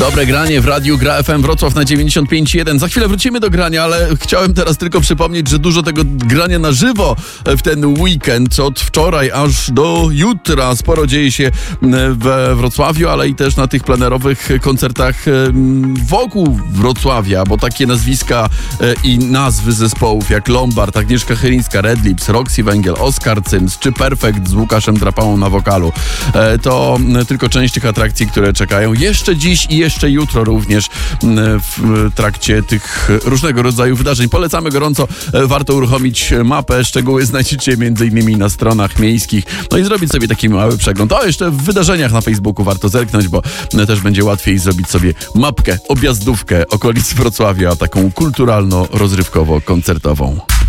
Dobre granie w Radiu Gra FM Wrocław na 95.1. Za chwilę wrócimy do grania, ale chciałem teraz tylko przypomnieć, że dużo tego grania na żywo w ten weekend, od wczoraj aż do jutra. Sporo dzieje się we Wrocławiu, ale i też na tych plenerowych koncertach wokół Wrocławia, bo takie nazwiska i nazwy zespołów jak Lombard, Agnieszka Chylińska, Red Lips, Roxy Węgiel, Oskar Cyms czy Perfekt z Łukaszem Drapałą na wokalu. To tylko część tych atrakcji, które czekają jeszcze dziś i jeszcze jutro również w trakcie tych różnego rodzaju wydarzeń. Polecamy gorąco, warto uruchomić mapę. Szczegóły znajdziecie m.in. na stronach miejskich. No i zrobić sobie taki mały przegląd. O, jeszcze w wydarzeniach na Facebooku warto zerknąć, bo też będzie łatwiej zrobić sobie mapkę, objazdówkę okolic Wrocławia, taką kulturalno-rozrywkowo-koncertową.